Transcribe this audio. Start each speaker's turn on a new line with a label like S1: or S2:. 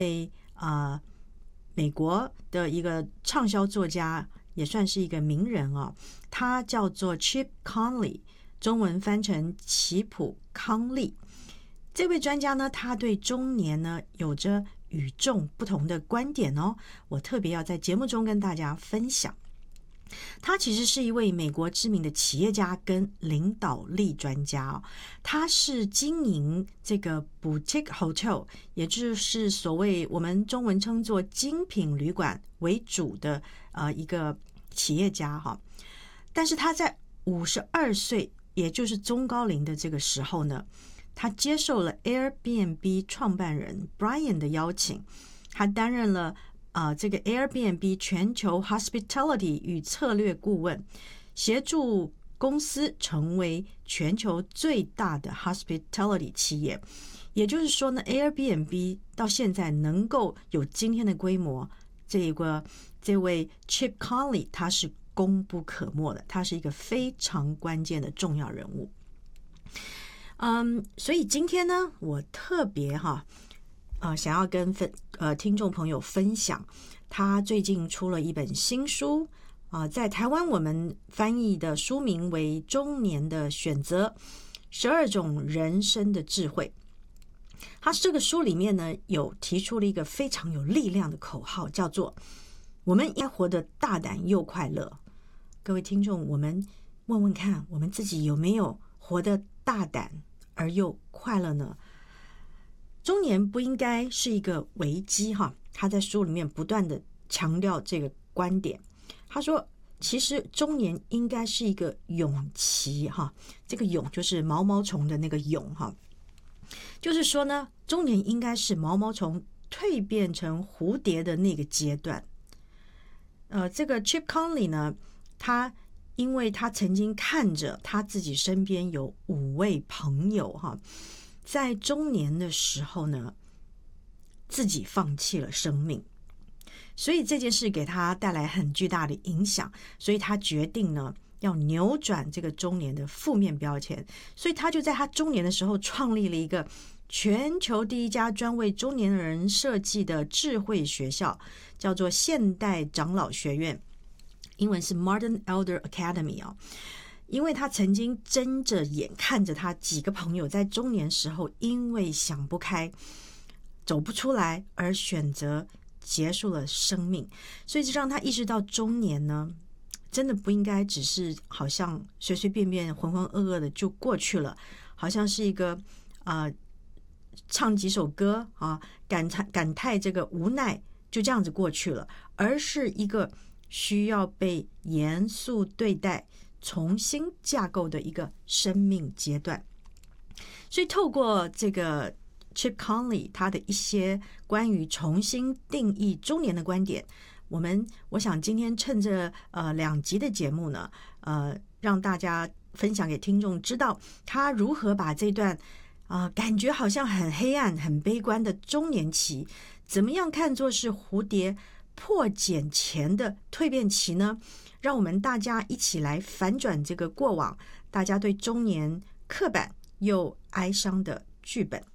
S1: 美国的一个畅销作家，也算是一个名人啊，他叫做 Chip Conley， 中文翻成齐普康利。这位专家呢，他对中年呢有着与众不同的观点哦，我特别要在节目中跟大家分享。他其实是一位美国知名的企业家跟领导力专家哦，他是经营这个 boutique hotel， 也就是所谓我们中文称作精品旅馆为主的一个企业家哈。但是他在52岁，也就是中高龄的这个时候呢，他接受了 Airbnb 创办人 Brian 的邀请，他担任了这个 Airbnb 全球 Hospitality 与策略顾问，协助公司成为全球最大的 Hospitality 企业。也就是说呢 Airbnb 到现在能够有今天的规模，这位 Chip Conley 他是功不可没的，他是一个非常关键的重要人物。所以今天呢，我特别想要跟听众朋友分享，他最近出了一本新书在台湾我们翻译的书名为《中年的选择：12种人生的智慧》。他这个书里面呢，有提出了一个非常有力量的口号，叫做“我们应该活得大胆又快乐”。各位听众，我们问问看，我们自己有没有活得大胆而又快乐呢？中年不应该是一个危机哈，他在书里面不断的强调这个观点。他说，其实中年应该是一个蛹期哈，这个蛹就是毛毛虫的那个蛹哈，就是说呢，中年应该是毛毛虫蜕变成蝴蝶的那个阶段。这个 Chip Conley 呢，因为他曾经看着他自己身边有5位朋友哈，在中年的时候呢，自己放弃了生命，所以这件事给他带来很巨大的影响，所以他决定呢要扭转这个中年的负面标签，所以他就在他中年的时候创立了一个全球第一家专为中年人设计的智慧学校，叫做现代长老学院，英文是 Modern Elder Academy 哦。因为他曾经睁着眼看着他几个朋友在中年时候因为想不开走不出来而选择结束了生命，所以这让他意识到中年呢真的不应该只是好像随随便便浑浑噩噩的就过去了，好像是一个唱几首歌感叹这个无奈就这样子过去了，而是一个需要被严肃对待重新架构的一个生命阶段。所以透过这个 Chip Conley 他的一些关于重新定义中年的观点，我想今天趁着2集的节目呢，让大家分享给听众知道他如何把这段感觉好像很黑暗很悲观的中年期，怎么样看作是蝴蝶破茧前的蜕变期呢？让我们大家一起来反转这个过往大家对中年刻板又哀伤的剧本。